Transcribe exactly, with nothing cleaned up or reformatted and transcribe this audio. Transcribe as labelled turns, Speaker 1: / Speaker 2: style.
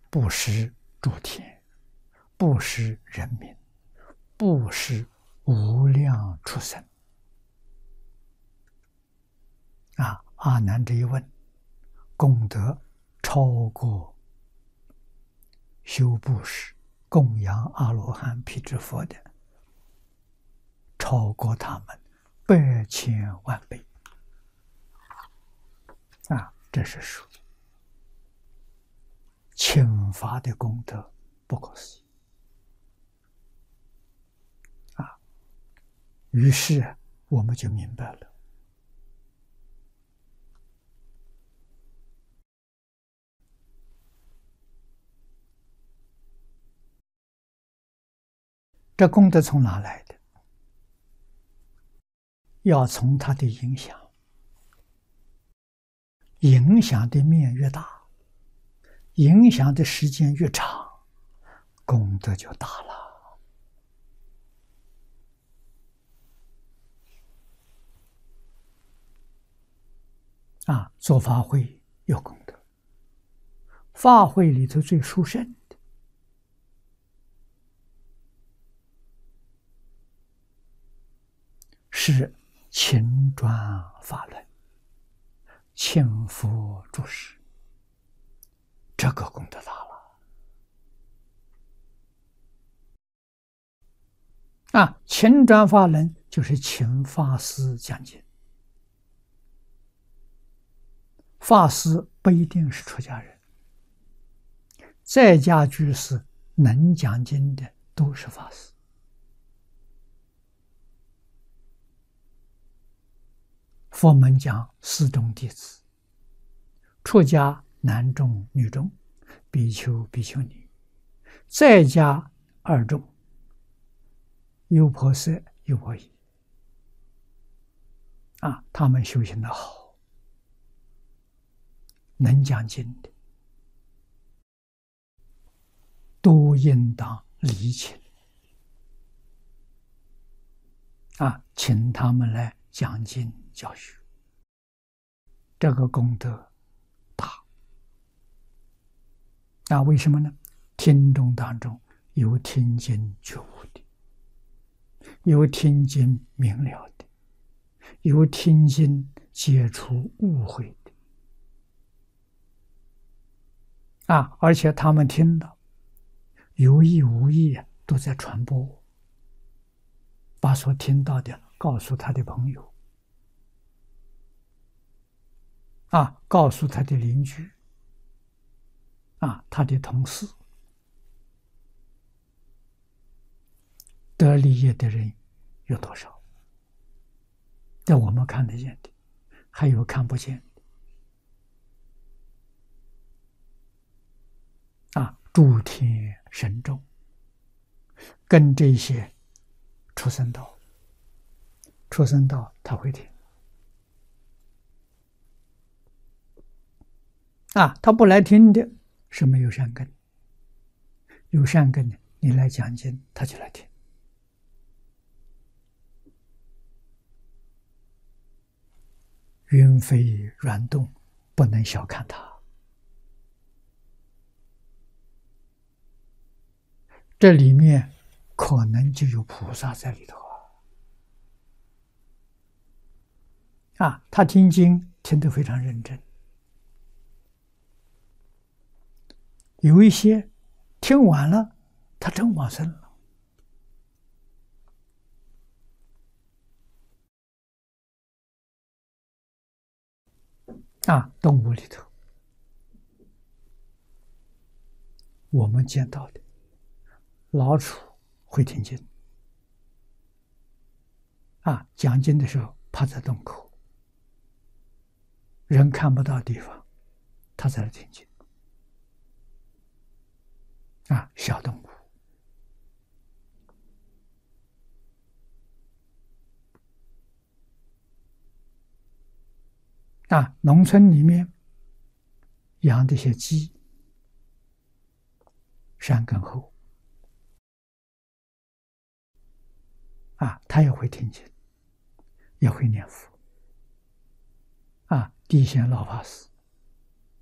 Speaker 1: 布施诸天，布施人民，布施无量畜生。啊，阿难这一问，功德超过修布施、供养阿罗汉、辟支佛的，超过他们百千万倍。啊，这是属于请法的功德，不可思议。啊，于是我们就明白了，这功德从哪来的？要从它的影响，影响的面越大，影响的时间越长，功德就大了。啊，做法会有功德，法会里头最殊胜的是勤转法轮，请佛注释，这个功德大了。啊，勤转法轮就是请法师讲经，法师不一定是出家人，在家居士能讲经的都是法师。佛门讲四众弟子，出家男众、女众，比丘、比丘尼，在家二众，优婆塞、优婆夷。啊，他们修行的好，能讲经的，都应当礼请。啊，请他们来讲经教学，这个功德大。那为什么呢？听众当中有听经觉悟的，有听经明了的，有听经解除误会的。啊，而且他们听了，有意无意都在传播，把所听到的告诉他的朋友，啊，告诉他的邻居，啊，他的同事，得利益的人有多少？在我们看得见的，还有看不见的。啊，诸天神众跟这些畜生道，畜生道他会听。啊，他不来听的是没有善根，有善根的你来讲经他就来听。云飞软动，不能小看它。这里面可能就有菩萨在里头啊！啊，他听经听得非常认真，有一些听完了，他真往生了。啊，动物里头，我们见到的老鼠会听经，啊，讲经的时候趴在洞口，人看不到地方，它在那听经。啊，小动物。啊，农村里面养这些鸡，山根厚，啊，他也会听经，也会念佛。啊，地仙老法师